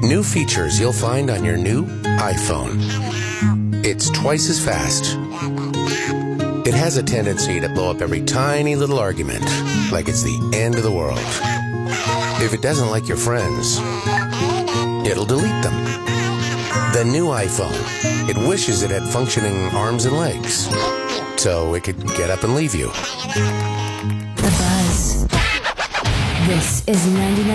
New features you'll find on your new iPhone. It's twice as fast. It has a tendency to blow up every tiny little argument, like it's the end of the world. If it doesn't like your friends, it'll delete them. The new iPhone, it wishes it had functioning arms and legs, so it could get up and leave you. The Buzz. This is 99.